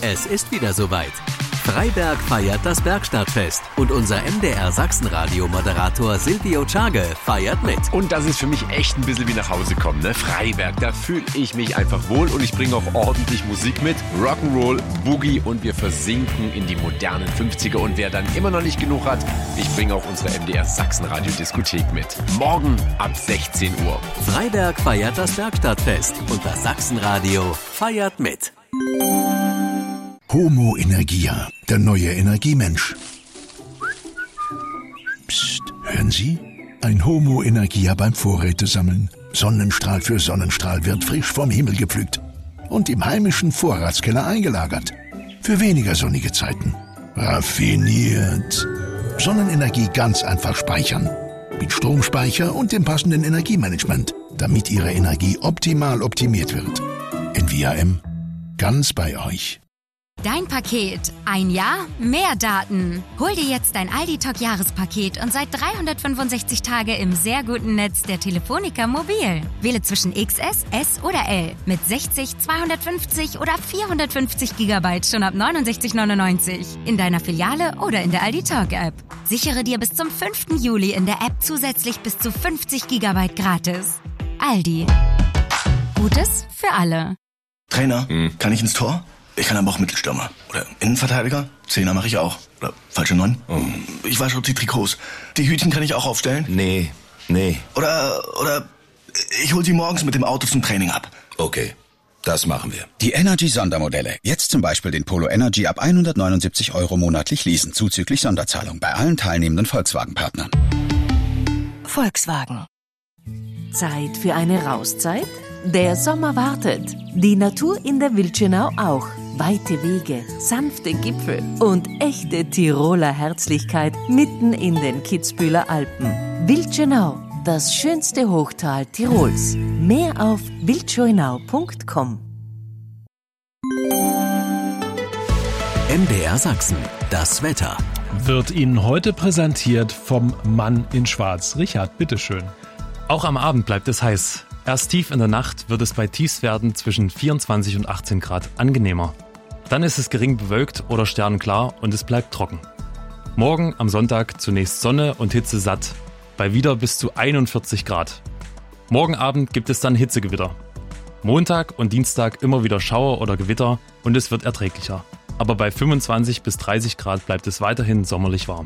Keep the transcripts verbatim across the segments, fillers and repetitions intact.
Es ist wieder soweit. Freiberg feiert das Bergstadtfest und unser M D R Sachsenradio-Moderator Silvio Czage feiert mit. Und das ist für mich echt ein bisschen wie nach Hause kommen, ne? Freiberg, da fühle ich mich einfach wohl und ich bringe auch ordentlich Musik mit. Rock'n'Roll, Boogie und wir versinken in die modernen fünfziger. Und wer dann immer noch nicht genug hat, ich bringe auch unsere M D R Sachsenradio-Diskothek mit. Morgen ab sechzehn Uhr. Freiberg feiert das Bergstadtfest und das Sachsenradio feiert mit. Homo Energia, der neue Energiemensch. Psst, hören Sie? Ein Homo Energia beim Vorrätesammeln. Sonnenstrahl für Sonnenstrahl wird frisch vom Himmel gepflückt und im heimischen Vorratskeller eingelagert. Für weniger sonnige Zeiten. Raffiniert. Sonnenenergie ganz einfach speichern. Mit Stromspeicher und dem passenden Energiemanagement, damit Ihre Energie optimal optimiert wird. N V A M. Ganz bei euch. Dein Paket. Ein Jahr, mehr Daten. Hol dir jetzt dein Aldi-Talk-Jahrespaket und seit dreihundertfünfundsechzig Tage im sehr guten Netz der Telefonica Mobil. Wähle zwischen X S, S oder L mit sechzig, zweihundertfünfzig oder vierhundertfünfzig Gigabyte schon ab neunundsechzig neunundneunzig in deiner Filiale oder in der Aldi-Talk-App. Sichere dir bis zum fünften Juli in der App zusätzlich bis zu fünfzig Gigabyte gratis. Aldi. Gutes für alle. Trainer, hm. kann ich ins Tor? Ich kann aber auch Mittelstürmer. Oder Innenverteidiger. Zehner mache ich auch. Oder falsche Neun. Oh. Ich wasche auch die Trikots. Die Hütchen kann ich auch aufstellen. Nee, nee. Oder, oder ich hol sie morgens mit dem Auto zum Training ab. Okay, das machen wir. Die Energy-Sondermodelle. Jetzt zum Beispiel den Polo Energy ab hundertneunundsiebzig Euro monatlich leasen, zuzüglich Sonderzahlung bei allen teilnehmenden Volkswagen-Partnern. Volkswagen. Zeit für eine Rauszeit? Der Sommer wartet. Die Natur in der Wildschönau auch. Weite Wege, sanfte Gipfel und echte Tiroler Herzlichkeit mitten in den Kitzbüheler Alpen. Wildschönau, das schönste Hochtal Tirols. Mehr auf wildschönau punkt com. M D R Sachsen, das Wetter. Wird Ihnen heute präsentiert vom Mann in Schwarz. Richard, bitteschön. Auch am Abend bleibt es heiß. Erst tief in der Nacht wird es bei Tiefstwerten zwischen vierundzwanzig und achtzehn Grad angenehmer. Dann ist es gering bewölkt oder sternenklar und es bleibt trocken. Morgen am Sonntag zunächst Sonne und Hitze satt, bei wieder bis zu einundvierzig Grad. Morgen Abend gibt es dann Hitzegewitter. Montag und Dienstag immer wieder Schauer oder Gewitter und es wird erträglicher. Aber bei fünfundzwanzig bis dreißig Grad bleibt es weiterhin sommerlich warm.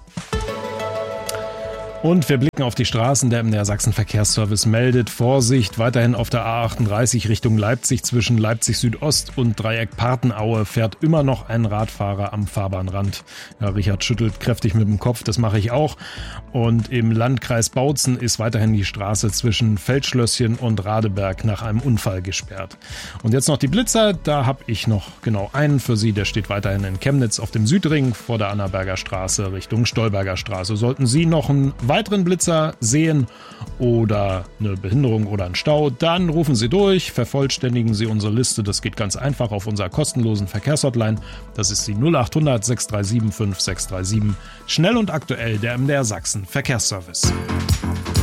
Und wir blicken auf die Straßen. Der M D R Sachsen Verkehrsservice meldet Vorsicht. Weiterhin auf der A achtunddreißig Richtung Leipzig zwischen Leipzig Südost und Dreieck Partenaue fährt immer noch ein Radfahrer am Fahrbahnrand. Ja, Richard schüttelt kräftig mit dem Kopf, das mache ich auch. Und im Landkreis Bautzen ist weiterhin die Straße zwischen Feldschlösschen und Radeberg nach einem Unfall gesperrt. Und jetzt noch die Blitzer. Da habe ich noch genau einen für Sie. Der steht weiterhin in Chemnitz auf dem Südring vor der Annaberger Straße Richtung Stolberger Straße. Sollten Sie noch einen weiteren Blitzer sehen oder eine Behinderung oder einen Stau, dann rufen Sie durch, vervollständigen Sie unsere Liste. Das geht ganz einfach auf unserer kostenlosen Verkehrshotline. Das ist die null acht hundert sechs drei sieben fünf sechs drei sieben. Schnell und aktuell der M D R Sachsen Verkehrsservice.